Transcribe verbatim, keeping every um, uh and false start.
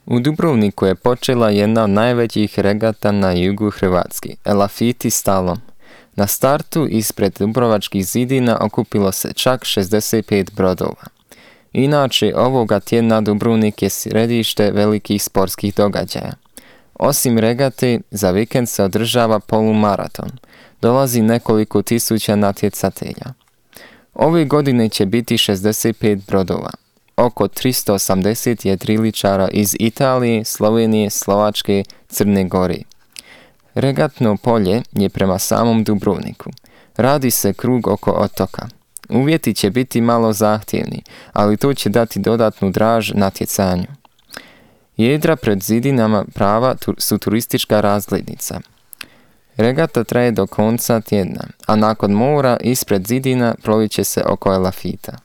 U Dubrovniku je počela jedna od najvećih regata na jugu Hrvatske, Elafiti slalom. Na startu ispred Dubrovačkih zidina okupilo se čak šezdeset pet brodova. Inače, ovoga tjedna Dubrovnik je središte velikih sportskih događaja. Osim regate, za vikend se održava polumaraton. Dolazi nekoliko tisuća natjecatelja. Ove godine će biti šezdeset pet brodova. Oko tristo osamdeset jedriličara iz Italije, Slovenije, Slovačke, Crne Gore. Regatno polje je prema samom Dubrovniku. Radi se krug oko otoka. Uvjeti će biti malo zahtjevni, ali to će dati dodatnu draž natjecanju. Jedra pred zidinama prava su turistička razglednica. Regata traje do konca tjedna, a nakon mora ispred zidina plovit će se oko Elafita.